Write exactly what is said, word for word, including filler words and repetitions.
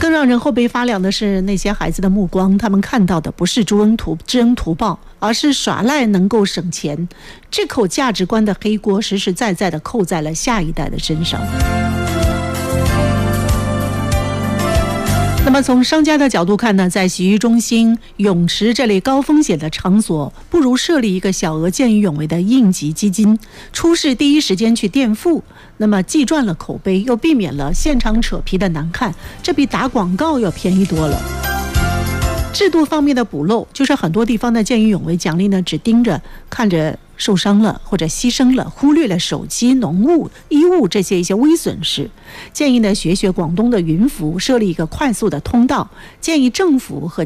更让人后背发凉的是那些孩子的目光，他们看到的不是知恩图知恩图报，而是耍赖能够省钱。这口价值观的黑锅实实在在地扣在了下一代的身上。那么从商家的角度看呢，在洗浴中心、泳池这类高风险的场所，不如设立一个小额见义勇为的应急基金，出事第一时间去垫付，那么既赚了口碑，又避免了现场扯皮的难看，这比打广告要便宜多了。制度方面的补漏，就是很多地方的见义勇为奖励呢，只盯着看着受伤了或者牺牲了，忽略了手机、农物、衣物这些一些微损失。建议呢学学广东的云浮，设立一个快速的通道，建议政府和